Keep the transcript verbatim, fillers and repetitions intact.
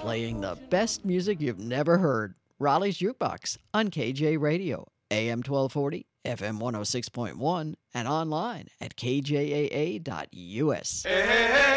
playing the best music you've never heard. Raleigh's Jukebox on K J Radio, A M twelve forty, F M one oh six point one, and online at K J A A dot U S. Hey, hey, hey.